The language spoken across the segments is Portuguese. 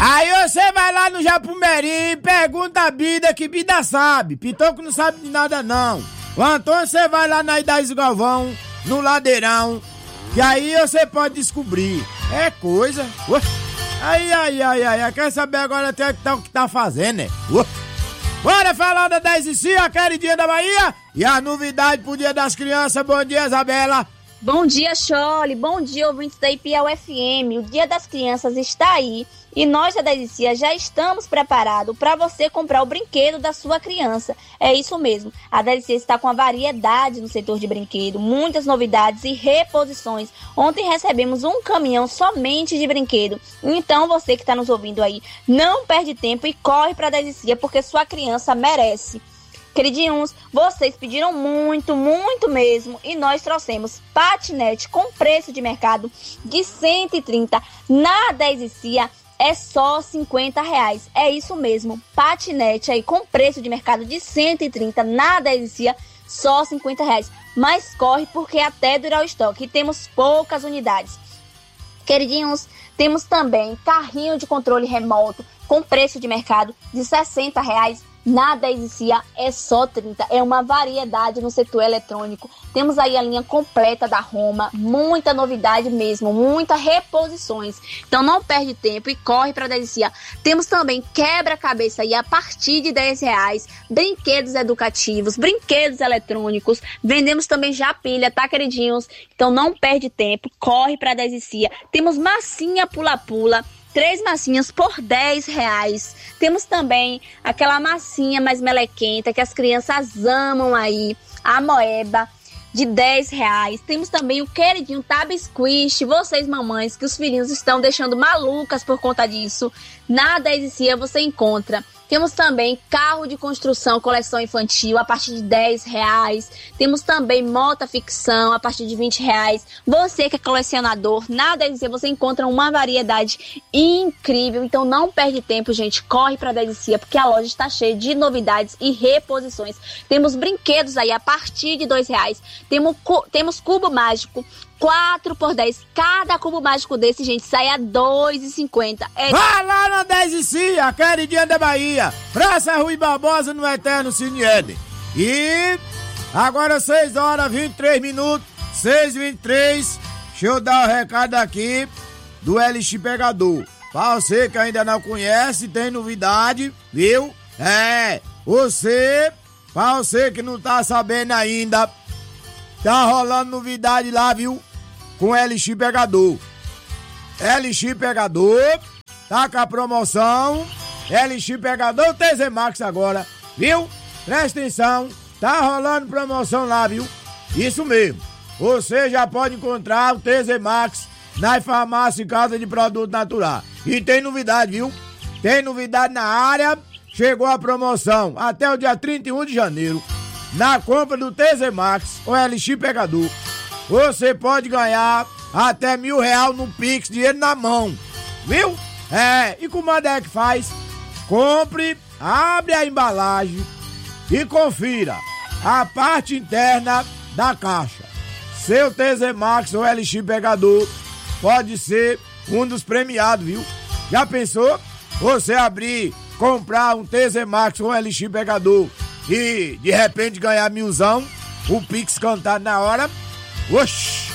Aí você vai lá no Japumeri, pergunta a Bida, que Bida sabe. Pitoco não sabe de nada não. O Antônio, você vai lá na Idade Galvão, no Ladeirão, que aí você pode descobrir. É coisa. Ai, quer saber agora até o que tá fazendo, né? Bora falar da 10 e 5, a queridinha da Bahia, e a novidade pro Dia das Crianças. Bom dia, Isabela. Bom dia, Chole. Bom dia, ouvintes da Piau FM. O Dia das Crianças está aí e nós da Delicia já estamos preparados para você comprar o brinquedo da sua criança. É isso mesmo. A Delicia está com uma variedade no setor de brinquedo, muitas novidades e reposições. Ontem recebemos um caminhão somente de brinquedo. Então você que está nos ouvindo aí, não perde tempo e corre para a Delicia porque sua criança merece. Queridinhos, vocês pediram muito mesmo e nós trouxemos patinete com preço de mercado de 130. Na 10 e Cia é só R$50. É isso mesmo, patinete aí com preço de mercado de 130 na 10 e Cia, só R$50. Mas corre porque até durar o estoque e temos poucas unidades. Queridinhos, temos também carrinho de controle remoto com preço de mercado de R$60. Na 10 e Cia é só 30. É uma variedade no setor eletrônico. Temos aí a linha completa da Roma, muita novidade mesmo, muitas reposições. Então não perde tempo e corre para a 10 e Cia. Temos também quebra-cabeça aí a partir de R$10, brinquedos educativos, brinquedos eletrônicos. Vendemos também já pilha, tá, queridinhos? Então não perde tempo, corre para a 10 e Cia. Temos massinha pula-pula, 3 massinhas por R$10. Temos também aquela massinha mais melequenta que as crianças amam aí, a moeba, de R$10. Temos também o queridinho Tab Squish, vocês mamães, que os filhinhos estão deixando malucas por conta disso. Na 10 e Cia você encontra. Temos também carro de construção, coleção infantil, a partir de R$10. Temos também moto ficção, a partir de R$20. Você que é colecionador, na 10 e Cia você encontra uma variedade incrível. Então não perde tempo, gente. Corre para a 10 e Cia, porque a loja está cheia de novidades e reposições. Temos brinquedos aí a partir de R$2. Temos cubo mágico, 4 por 10. Cada cubo mágico desse, gente, sai a R$2,50. Vai lá na 10 e Cia, a queridinha da Bahia. Praça Rui Barbosa, no Eterno Cine Éden. E agora 6h23, 6h23. Deixa eu dar o recado aqui do LX Pegador. Pra você que ainda não conhece, tem novidade, viu? Pra você que não tá sabendo ainda, tá rolando novidade lá, viu? Com LX Pegador. LX Pegador tá com a promoção. LX Pegador TZ Max agora, viu? Presta atenção, tá rolando promoção lá, viu? Isso mesmo. Você já pode encontrar o TZ Max na farmácia e casa de produto natural. E tem novidade, viu? Tem novidade na área. Chegou a promoção até o dia 31 de janeiro. Na compra do TZ Max ou LX Pegador, você pode ganhar até R$1.000 no Pix, dinheiro na mão, viu? E como é que faz? Compre, abre a embalagem e confira a parte interna da caixa. Seu TZ Max ou LX Pegador pode ser um dos premiados, viu? Já pensou? Você abrir, comprar um TZ Max ou LX Pegador e de repente ganhar R$1.000, o Pix cantado na hora. Oxi!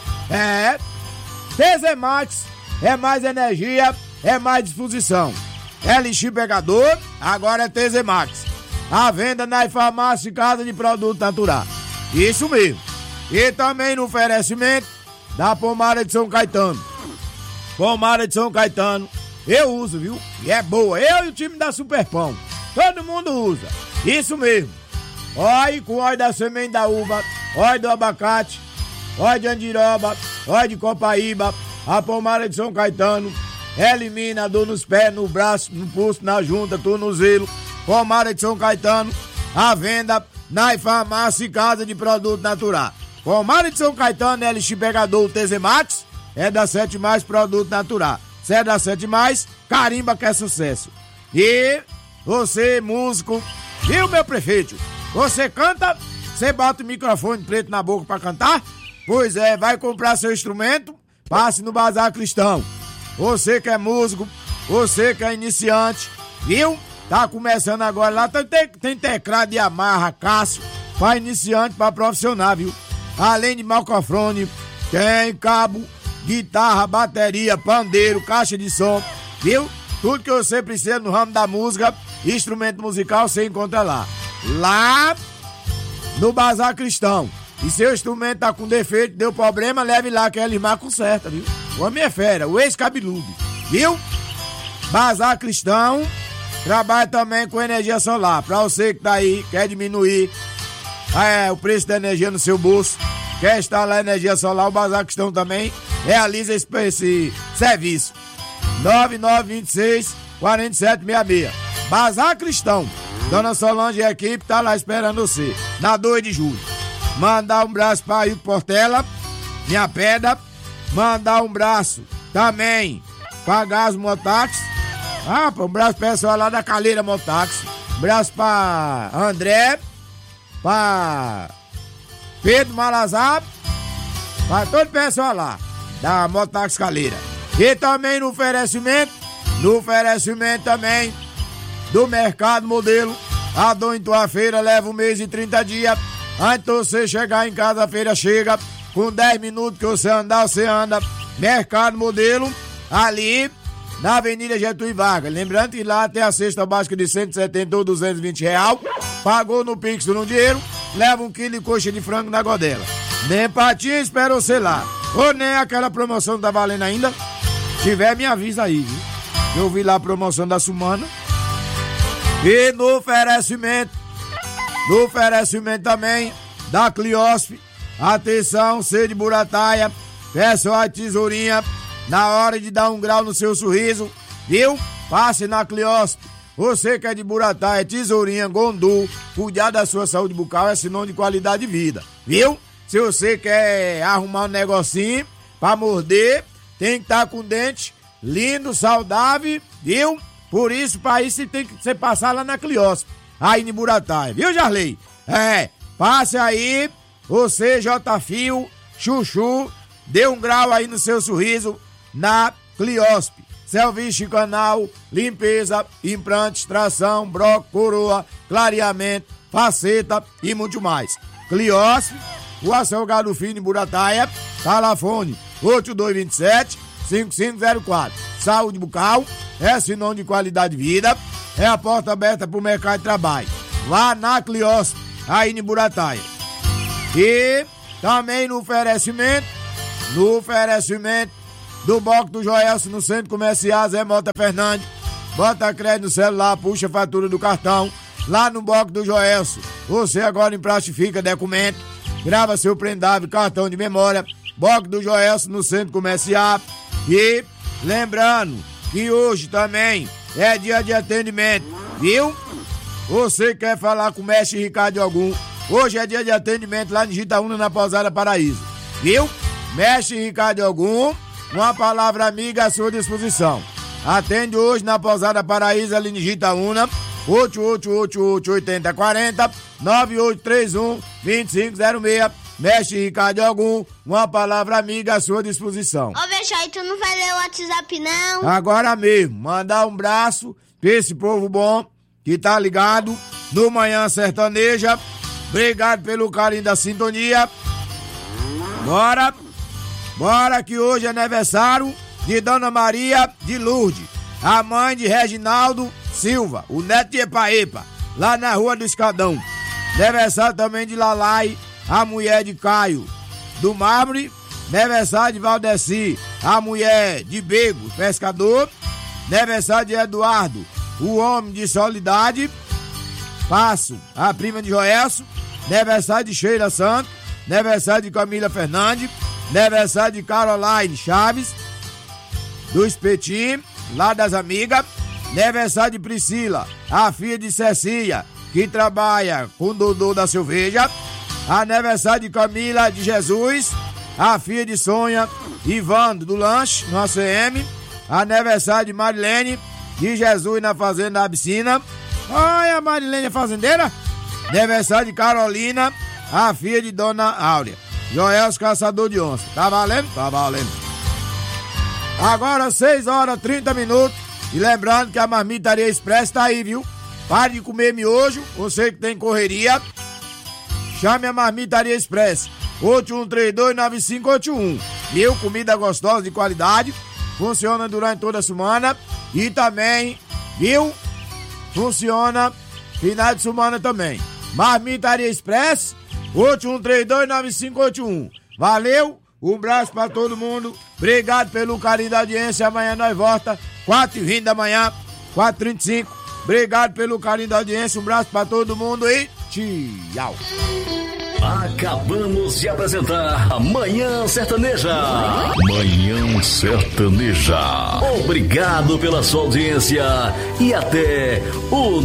TZ Max é mais energia, é mais disposição. LX Pegador, agora é TZ Max. A venda na farmácia e casa de produto natural. Isso mesmo. E também no oferecimento da pomada de São Caetano. Pomada de São Caetano, eu uso, viu? E é boa. Eu e o time da Superpão. Todo mundo usa. Isso mesmo. Óleo com óleo da semente da uva, óleo do abacate, óleo de andiroba, óleo de copaíba, a pomada de São Caetano, elimina a dor nos pés, no braço, no pulso, na junta, tornozelo. Pomada de São Caetano, à venda na farmácia e casa de produto natural. Pomada de São Caetano, LX Pegador, TZ Max, é da 7 Mais Produto Natural. Se é da 7 Mais, carimba que é sucesso. E você, músico, viu, meu prefeito? Você canta, você bota o microfone preto na boca pra cantar? Pois é, vai comprar seu instrumento, passe no Bazar Cristão. Você que é músico, você que é iniciante, viu? Tá começando agora lá, tem teclado de Yamaha, Cássio, pra iniciante, pra profissional, viu? Além de microfone, tem cabo, guitarra, bateria, pandeiro, caixa de som, viu? Tudo que você precisa no ramo da música, instrumento musical, você encontra lá. Lá no Bazar Cristão. E seu instrumento tá com defeito, deu problema, leve lá que a Elimar conserta, viu? O homem é fera, o ex-cabeludo, viu? Bazar Cristão trabalha também com energia solar. Pra você que tá aí, quer diminuir o preço da energia no seu bolso, quer instalar energia solar, o Bazar Cristão também realiza esse serviço. 9926-4766. Bazar Cristão. Dona Solange e a equipe tá lá esperando você. Na 2 de julho. Mandar um braço pra Ailton Portela, minha pedra. Mandar um braço também pra Gás Motax. Um braço pessoal lá da Calheira Motax. Um braço pra André, pra Pedro Malazar, pra todo o pessoal lá da Motax Calheira. E também no oferecimento também do Mercado Modelo. A dor em tua feira leva 1 mês e 30 dias. Antes de você chegar em casa, a feira chega. Com 10 minutos que você andar, você anda. Mercado Modelo, ali na Avenida Getúlio Vargas. Lembrando que lá tem a cesta básica de 170 ou 220 real. Pagou no Pix no dinheiro, leva 1 quilo de coxa de frango na godela. Nem patinha, espera você lá. Ou nem aquela promoção tá valendo ainda. Se tiver, me avisa aí, viu? Eu vi lá a promoção da Sumana. E no oferecimento também da Cliosp. Atenção, C de Burataia, pessoal de Tesourinha, na hora de dar um grau no seu sorriso, viu? Passe na Cliosp. Você que é de Burataia, Tesourinha, Gondu, cuidar da sua saúde bucal é sinônimo de qualidade de vida, viu? Se você quer arrumar um negocinho pra morder, tem que estar com dente lindo, saudável, viu? Por isso, pra isso, você tem que você passar lá na Cliosp, aí em Burataia, viu, Jarley? Passe aí, você, J-Fio, Chuchu, dê um grau aí no seu sorriso na Cliosp. Serviço canal, limpeza, implante, extração, broco, coroa, clareamento, faceta e muito mais. Cliosp, Rua Salgado Fino, em Burataia, telefone 8227-5504. Saúde bucal é sinônimo de qualidade de vida, é a porta aberta pro mercado de trabalho. Lá na Cliosp, aí em Burataia. E também no oferecimento do Boco do Joelso no Centro Comercial Zé Mota Fernandes. Bota crédito no celular, puxa a fatura do cartão. Lá no Boco do Joelso, você agora emplastifica documento, grava seu prendável, cartão de memória. Boco do Joelso no Centro Comercial. E lembrando que hoje também é dia de atendimento, viu? Você quer falar com o mestre Ricardo Algum? Hoje é dia de atendimento lá em Gitaúna, na Pousada Paraíso, viu? Mestre Ricardo Algum, uma palavra amiga à sua disposição. Atende hoje na Pousada Paraíso, ali em Gitaúna, 8888-8040, 9831-2506. Mestre Ricardo Algum, uma palavra amiga à sua disposição. Ô, Bechai, tu não vai ler o WhatsApp, não? Agora mesmo, mandar um braço pra esse povo bom que tá ligado no Manhã Sertaneja. Obrigado pelo carinho da sintonia. Bora que hoje é aniversário de Dona Maria de Lourdes, a mãe de Reginaldo Silva, o neto de Epaepa, lá na Rua do Escadão. Aniversário também de Lalai, a mulher de Caio do Mármore. Aniversário de Valdeci, a mulher de Bego, pescador. Aniversário de Eduardo, o homem de Solidade. Passo, a prima de Joelso. Aniversário de Sheila Santos. Aniversário de Camila Fernandes. Aniversário de Caroline Chaves, do Espetinho, lá das amigas. Aniversário de Priscila, a filha de Cecília, que trabalha com o Dodô da Cerveja. Aniversário de Camila de Jesus, a filha de Sônia Ivando do Lanche, no ACM. Aniversário de Marilene de Jesus, na Fazenda da Abicina. Olha, a Marilene é fazendeira. Aniversário de Carolina, a filha de Dona Áurea. Joelso, caçador de onça. Tá valendo? Tá valendo. Agora 6 horas 30 minutos. E lembrando que a Marmitaria Express tá aí, viu? Pare de comer miojo, você que tem correria. Chame a Marmitaria Express, 81329581. Viu? Comida gostosa de qualidade. Funciona durante toda a semana. E também, viu? Funciona final de semana também. Marmitaria Express, 81329581. Valeu, um abraço pra todo mundo. Obrigado pelo carinho da audiência. Amanhã nós volta, 4h20 da manhã, 4h35. Obrigado pelo carinho da audiência. Um abraço pra todo mundo e tchau. Acabamos de apresentar a Manhã Sertaneja. Manhã Sertaneja. Obrigado pela sua audiência e até o